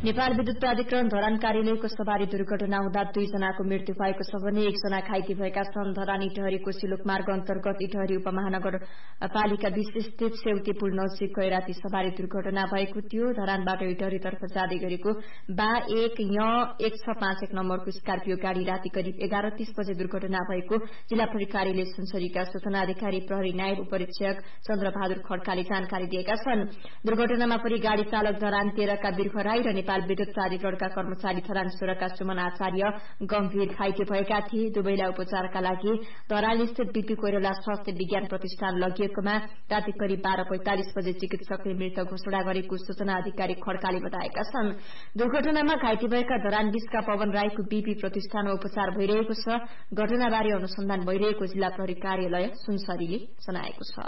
नेपाल विद्युत प्राधिकरण धरान कार्यालयको सवारी दुर्घटना हुँदा 2 जनाको मृत्यु भएको छ भने 1 जना घाइते भएका छन्। धरान इटहरी कोसिलोक मार्ग अन्तर्गत इटहरी उपमहानगरपालिका 20 स्थित सेउते पुल नजिक गए राती सवारी दुर्घटना भएको थियो। धरानबाट इटहरीतर्फ जाँदै गरेको बा 1 नम्बरको स्कर्पियो गाड़ी राती करिब 11:30 बजे दुर्घटना भएको जिल्ला प्रहरी कार्यालय सुनसरीका सूचना अधिकारी प्रहरी नायब उपरीक्षक चन्द्रबहादुर खड्काले जानकारी दिएका छन्। दुर्घटनामा परि गाड़ी चालक धरान 13 का बिर्खराई र नेपाल विद्युत प्राधिकरणका कर्मचारी धरान 16 का सुमन आचार्य गम्भीर घाइते भएका थिए। दुवैलाई उपचारका लागि धरान स्थित बीपी कोइराला स्वास्थ्य विज्ञान प्रतिष्ठान लगिएकोमा राति करिब 12:45 बजे चिकित्सकले मृत घोषणा गरेको सूचना अधिकारी खड्काले बताएका छन्। दुर्घटनामा घाइते भएका धरान 20 का पवन राईको बीपी प्रतिष्ठानमा उपचार भइरहेको छ। घटनाबारे अनुसन्धान भइरहेको जिल्ला प्रहरी कार्यालय सुनसरीले जनाएको छ।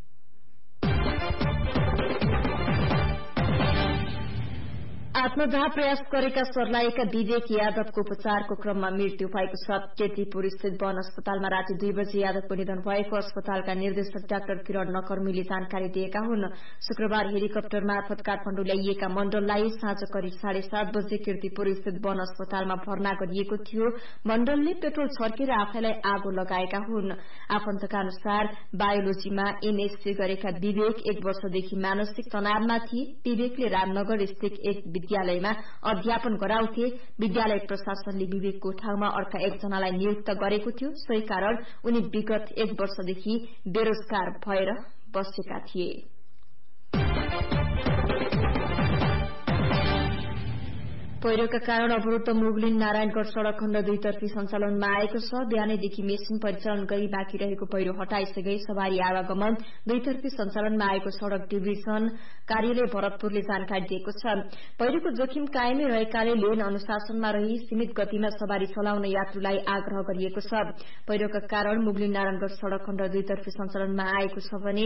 आत्मदाह प्रयास गरेका सर्लाएका विवेक यादवको उपचारको क्रममा मृत्यु भएको छ। केतलीपुर स्थित वन अस्पतालमा राति 2 बजे यादवको निधन भएको अस्पतालका निर्देशक डाक्टर किरण नकर्मीले जानकारी दिएका हुन्। शुक्रबार हेलिकप्टर मार्फत काठमाडौँ ल्याइएका मण्डललाई साँझ करिब 7:30 बजे कीर्तिपुर स्थित वन अस्पतालमा भर्ना गरिएको थियो। मण्डलले पेट्रोल छर्केर आफैलाई आगो लगाएका हुन्। आफन्तका अनुसार बायोलोजीमा एमएससी गरेका विवेक 1 वर्षदेखि मानसिक तनावमा थिए। विवेकले रामनगर स्थित एक विद्यालयमा अध्यापन गराउँथे। विद्यालय प्रशासनले विवेकको ठाउँमा अर्का 1 जनालाई नियुक्त गरेको थियो। सोही कारण उनी विगत 1 वर्षदेखि बेरोजगार भएर बसेका थिए। पहिरोका कारण अवरुद्ध मुगलिन नारायणगढ़ सड़क खण्ड 2 तर्फी सञ्चालनमा आएको छ। बिहानैदेखि मेसिन परिचालन गरी बाँकी रहेको पहिरो हटाइसके सवारी आवागमन 2 तर्फी सञ्चालनमा आएको सड़क डिभिजन कार्यालय भरतपुरले जानकारी दिएको छ। पहिरोको जोखिम कायमै रहेकाले लेन अनुशासनमा रही सीमित गतिमा सवारी चलाउन यात्रुलाई आग्रह गरिएको छ। पहिरोका कारण मुगलिन नारायणगढ़ सड़क खण्ड 2 तर्फी सञ्चालनमा आएको छ भने